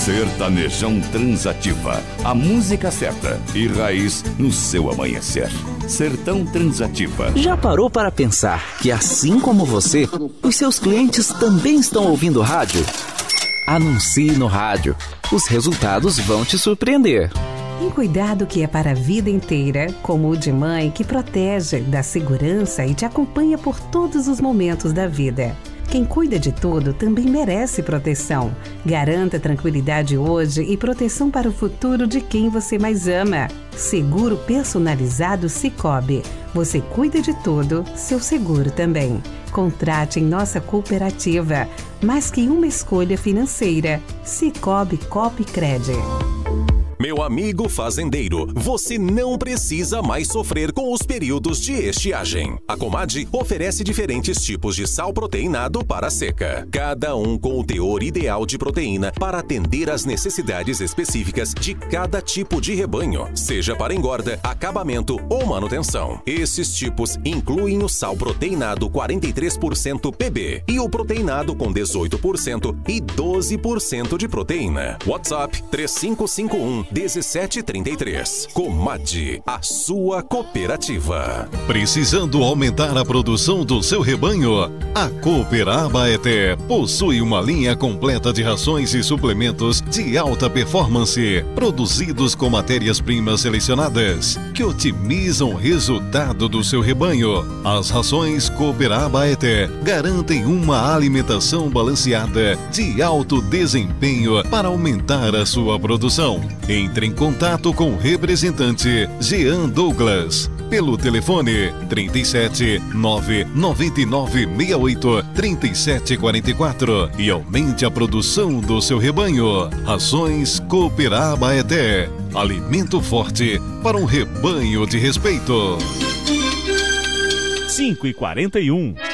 Sertanejão Transativa, a música certa e raiz no seu amanhecer. Sertão Transativa. Já parou para pensar que, assim como você, os seus clientes também estão ouvindo rádio? Anuncie no rádio. Os resultados vão te surpreender. Um cuidado que é para a vida inteira, como o de mãe que protege, dá segurança e te acompanha por todos os momentos da vida. Quem cuida de tudo também merece proteção. Garanta tranquilidade hoje e proteção para o futuro de quem você mais ama. Seguro personalizado Sicoob. Você cuida de tudo, seu seguro também. Contrate em nossa cooperativa. Mais que uma escolha financeira. Sicoob Copcred. Meu amigo fazendeiro, você não precisa mais sofrer com os períodos de estiagem. A Comad oferece diferentes tipos de sal proteinado para a seca, cada um com o teor ideal de proteína para atender às necessidades específicas de cada tipo de rebanho, seja para engorda, acabamento ou manutenção. Esses tipos incluem o sal proteinado 43% PB e o proteinado com 18% e 12% de proteína. WhatsApp 3551-1733. Comad, a sua cooperativa. Precisando aumentar a produção do seu rebanho? A Cooperaba Abaeté possui uma linha completa de rações e suplementos de alta performance, produzidos com matérias-primas selecionadas, que otimizam o resultado do seu rebanho. As rações Cooperaba Abaeté garantem uma alimentação balanceada de alto desempenho para aumentar a sua produção. Entre em contato com o representante Jean Douglas pelo telefone 37 999 68 3744 e aumente a produção do seu rebanho. Rações Cooperaba Abaeté. Alimento forte para um rebanho de respeito. 5h41.